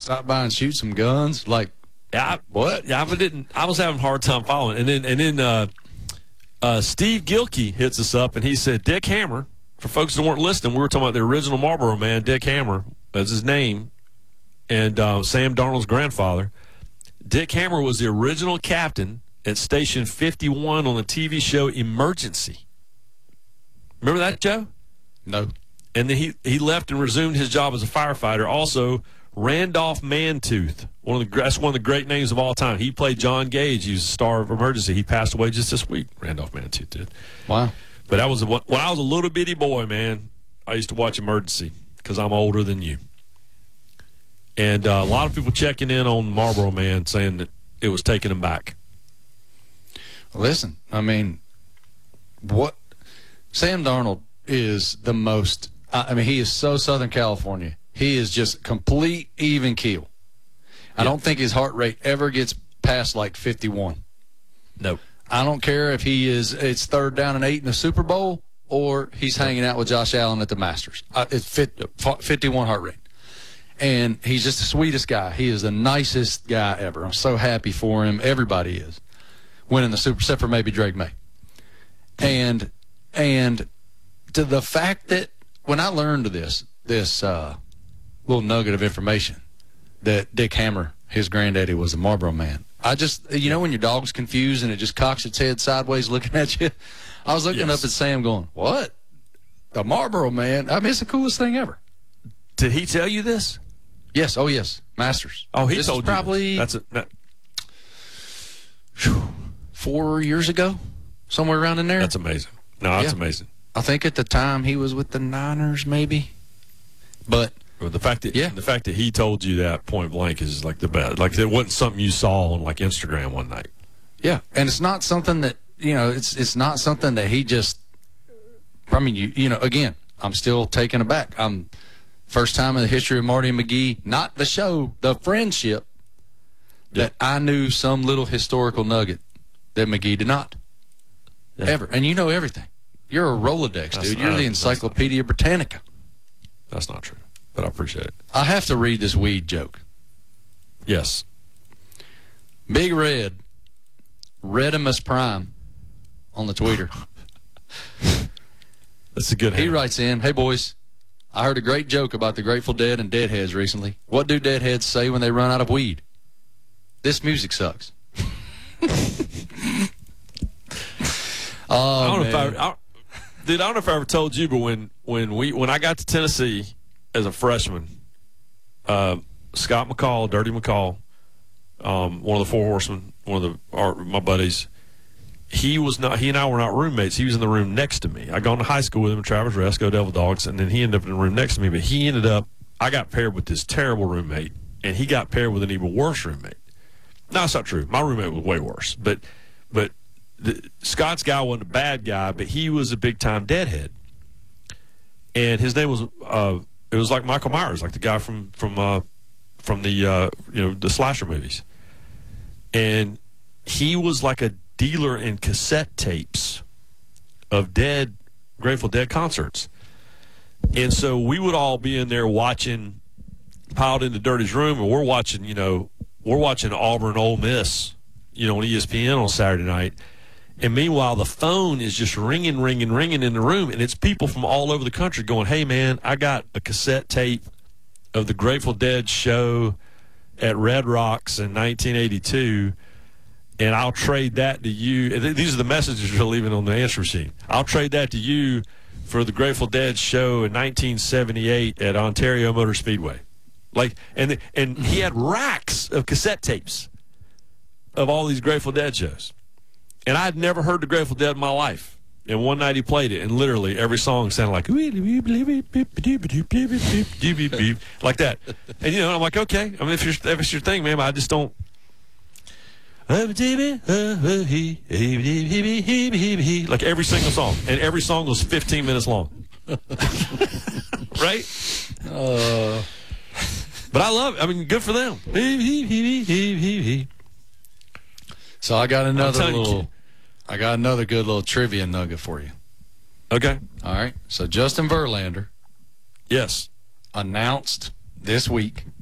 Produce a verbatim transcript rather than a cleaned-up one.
stop by and shoot some guns? Like, Yeah, I, what? Yeah, I didn't. I was having a hard time following. And then, and then uh, uh, Steve Gilkey hits us up, and he said, Dick Hammer. For folks that weren't listening, we were talking about the original Marlboro man, Dick Hammer. That's his name, and uh, Sam Darnold's grandfather. Dick Hammer was the original captain at Station fifty-one on the T V show Emergency. Remember that, Joe? No. And then he, he left and resumed his job as a firefighter. Also, Randolph Mantooth, one of the that's one of the great names of all time. He played John Gage. He was a star of Emergency. He passed away just this week. Randolph Mantooth did. Wow. But that was a, when I was a little bitty boy, man. I used to watch Emergency because I'm older than you. And uh, a lot of people checking in on Marlboro Man, saying that it was taking him back. Listen, I mean, what Sam Darnold is the most. I mean, he is so Southern California. He is just complete even keel. I don't think his heart rate ever gets past like fifty-one. Nope. I don't care if he is. It's third down and eight in the Super Bowl, or he's hanging out with Josh Allen at the Masters. Uh, it's fit, fifty-one heart rate. And he's just the sweetest guy. He is the nicest guy ever. I'm so happy for him. Everybody is winning the Super, except for maybe Drake May. And and to the fact that when I learned this this uh, little nugget of information that Dick Hammer, his granddaddy, was a Marlboro man, I just, you know when your dog's confused and it just cocks its head sideways looking at you? I was looking Yes. up at Sam going, what? The Marlboro man? I mean, it's the coolest thing ever. Did he tell you this? Yes. Oh, yes. Masters. Oh, he this told is you probably this. That's a, that, whew, four years ago, somewhere around in there. That's amazing. No, that's Yeah. amazing. I think at the time he was with the Niners, maybe. But Well, the fact that Yeah. the fact that he told you that point blank is like the best. Like it wasn't something you saw on like Instagram one night. yeah, and it's not something that you know. It's it's not something that he just. I mean, you you know, again, I'm still taken aback. I'm first time in the history of Marty and McGee, not the show, the friendship, that I knew some little historical nugget that McGee did not. Yeah. Ever, and you know everything. You're a Rolodex, That's dude. You're not- the that's Encyclopedia Britannica. That's not true, but I appreciate it. I have to read this weed joke. Yes. Big Red, Redimus Prime, on the Twitter. That's a good He handle. writes in, hey, boys, I heard a great joke about the Grateful Dead and Deadheads recently. What do Deadheads say when they run out of weed? This music sucks. Oh, I don't man. know if I, I, dude. I don't know if I ever told you, but when when we when I got to Tennessee as a freshman, uh, Scott McCall, Dirty McCall, um, one of the Four Horsemen, one of the our, my buddies, he was not. He and I were not roommates. He was in the room next to me. I gone to high school with him, Travis Rest, go Devil Dogs, and then he ended up in the room next to me. But he ended up. I got paired with this terrible roommate, and he got paired with an even worse roommate. No, that's not true. My roommate was way worse, but but. The, Scott's guy wasn't a bad guy, but he was a big-time deadhead. And his name was, uh, it was like Michael Myers, like the guy from from uh, from the uh, you know the slasher movies. And he was like a dealer in cassette tapes of Dead, Grateful Dead concerts. And so we would all be in there watching, piled into Dirty's room, and we're watching, you know, we're watching Auburn Ole Miss, you know, on E S P N on Saturday night. And meanwhile, the phone is just ringing, ringing, ringing in the room, and it's people from all over the country going, hey, man, I got a cassette tape of the Grateful Dead show at Red Rocks in nineteen eighty-two, and I'll trade that to you. And these are the messages you're leaving on the answer machine. I'll trade that to you for the Grateful Dead show in nineteen seventy-eight at Ontario Motor Speedway. Like, and and he had racks of cassette tapes of all these Grateful Dead shows. And I'd never heard the Grateful Dead in my life. And one night he played it, and literally every song sounded like like that. And you know, I'm like, okay. I mean, if, you're, if it's your thing, man, I just don't. Like every single song, and every song was fifteen minutes long. Right? Uh, but I love it. I mean, good for them. so I got another telling you, little, kid. I got another good little trivia nugget for you. Okay. All right. So Justin Verlander Yes. announced this week